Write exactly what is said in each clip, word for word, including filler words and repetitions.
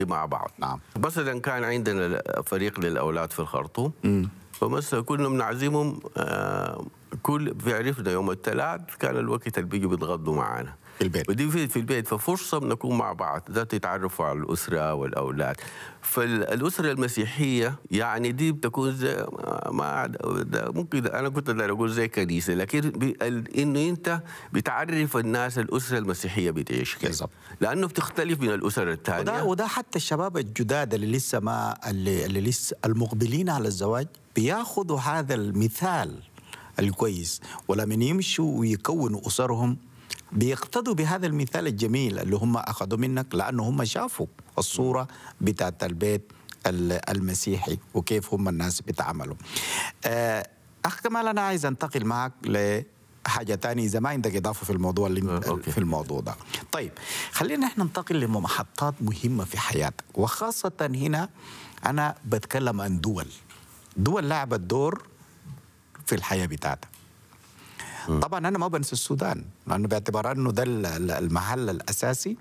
مع بعض. نعم. مثلا كان عندنا فريق للأولاد في الخرطوم، فمثلا كنا بنعزمهم آه، كل بيعرفنا يوم الثلاث كان الوقت اللي بيجوا بيتغدوا معنا في البيت. ودي في, في البيت، ففرصة بنكون مع بعض، ده تتعرفوا على الأسرة والأولاد. فالأسرة المسيحية يعني دي بتكون زي ما ده ممكن أنا كنت أقول زي كنيسة، لكن إنه أنت بتعرف الناس الأسرة المسيحية بتعيش كيف، بالضبط. لأنه بتختلف من الأسر الثانية. وده وده حتى الشباب الجداد اللي لسه ما اللي, اللي لسه المقبلين على الزواج بياخذوا هذا المثال الكويس، ولما يمشوا ويكونوا أسرهم بيقتدوا بهذا المثال الجميل اللي هم أخذوا منك، لأنه هم شافوا الصورة بتاعت البيت المسيحي وكيف هم الناس بيتعاملوا. أخ كمال، أنا عايز أنتقل معك لحاجة تانية إذا ما عندك إضافة في الموضوع اللي في الموضوع ده. طيب خلينا نحن ننتقل لمحطات مهمة في حياتك، وخاصة هنا أنا بتكلم عن دول دول لعبت دور في الحياة بتاعتها. طبعا أنا ما بنسى السودان لأنه باعتبار أنه ده المحل الأساسي،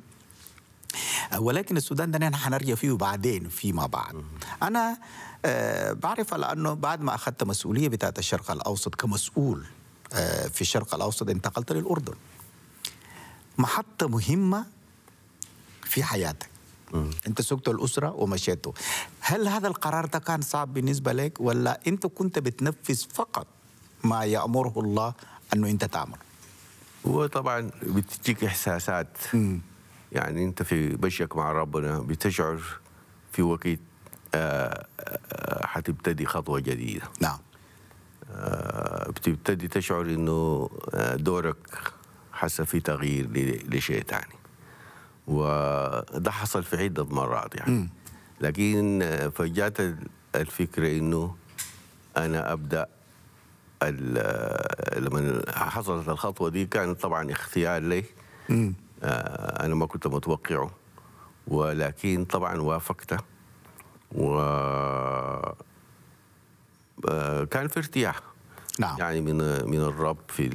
ولكن السودان ده نحن حنرجع فيه بعدين فيما بعد. أنا آه بعرف لأنه بعد ما أخذت مسؤولية بتاعت الشرق الأوسط كمسؤول آه في الشرق الأوسط انتقلت للأردن، محطة مهمة في حياتك. مم. أنت سكت الأسرة ومشيته. هل هذا القرار ده كان صعب بالنسبة لك، ولا أنت كنت بتنفذ فقط ما يأمره الله أنه أنت تعمل؟ هو طبعا بتجيك إحساسات. مم. يعني أنت في بشك مع ربنا بتشعر في وقت آه آه حتبتدي خطوة جديدة. نعم. آه بتبتدي تشعر إنه دورك حس في تغيير لشيء تاني، وده حصل في عدة مرات يعني. م. لكن فجأت الفكرة إنه أنا أبدأ لما حصلت الخطوة دي كانت طبعا اختيار لي. م. أنا ما كنت متوقعه، ولكن طبعا وافقته، وكان في ارتياح. نعم. يعني من من الرب في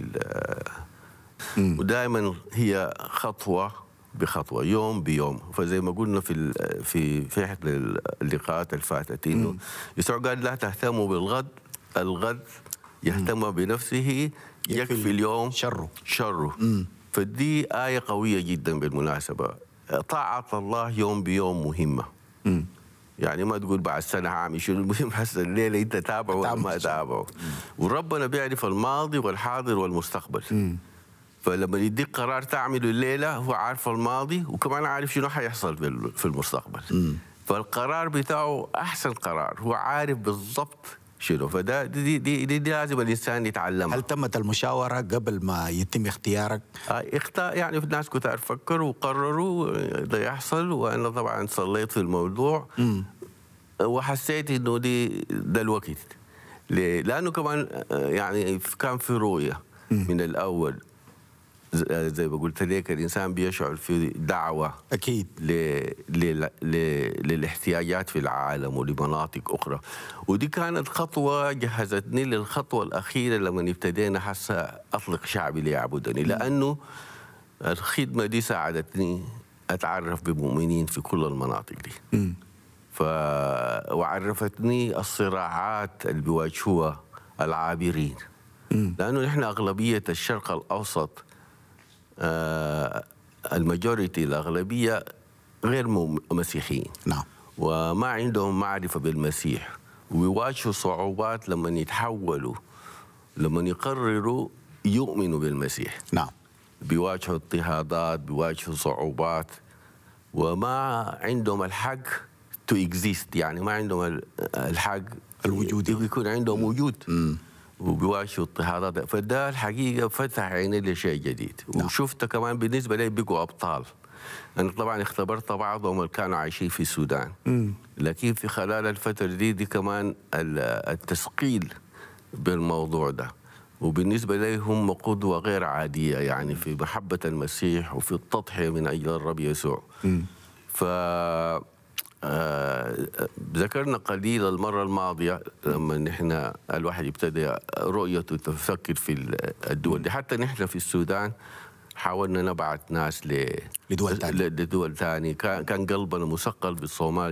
ودائما هي خطوة بخطوة يوم بيوم. فزي ما قلنا في في في احد اللقاءات الفاتت انه يسوع قال لا تهتموا بالغد، الغد يهتم بنفسه يكفي اليوم شره شره. مم. فدي آية قوية جدا بالمناسبة. طاعة الله يوم بيوم مهمة. مم. يعني ما تقول بعد سنة هعمل شنو، المهم هسه الليلة انت تابعه ولا ما تابعه. وربنا بيعرف الماضي والحاضر والمستقبل. مم. فلما يديك قرار تعمله الليلة هو عارف الماضي وكمان عارف شنو حيحصل في المستقبل. م. فالقرار بتاعه أحسن قرار، هو عارف بالضبط شنو. فده دي, دي, دي, دي لازم الإنسان يتعلمها. هل تمت المشاورة قبل ما يتم اختيارك؟ اختار يعني الناس كتار فكروا وقرروا ده يحصل، وأنا طبعا صليت في الموضوع. م. وحسيت إنه دي ده الوقت. لأنه كمان يعني كان في رؤية م. من الأول. زي ما قلت لك الإنسان بيشعر في دعوة أكيد ل... ل... ل... للاحتياجات في العالم ولمناطق أخرى، ودي كانت خطوة جهزتني للخطوة الأخيرة لما ابتدينا حاسة أطلق شعبي ليعبدني، لأنه الخدمة دي ساعدتني أتعرف بمؤمنين في كل المناطق دي. م. ف... وعرفتني الصراعات اللي بيواجهوها العابرين، م. لأنه نحن أغلبية الشرق الأوسط آه الماجوريتي الأغلبية غير مسيحيين. نعم. وما عندهم معرفة بالمسيح، ويواجهوا صعوبات لما يتحولوا، لما يقرروا يؤمنوا بالمسيح. نعم. بيواجهوا اضطهادات، بيواجهوا صعوبات، وما عندهم الحق تو اكزيست، يعني ما عندهم الحق الوجود، يكون عندهم وجود. م. وبيواجهوا اضطهادات. فده الحقيقه فتح عيني لشيء جديد. نعم. وشفت كمان بالنسبه لي بقوا ابطال. انا طبعا اختبرت بعضهم اللي كانوا عايشين في السودان، م. لكن في خلال الفتره دي دي كمان التثقيل بالموضوع ده، وبالنسبه لي هم قدوه غير عاديه يعني في محبه المسيح وفي التضحيه من اجل الرب يسوع. م. ف آه ذكرنا قليل المرة الماضية لما نحن الواحد ابتدى رؤيته تفكر في الدول دي. حتى نحن في السودان حاولنا نبعث ناس ل... لدول تانية. لدول ثانيه، كان كان قلبنا مثقل بالصومال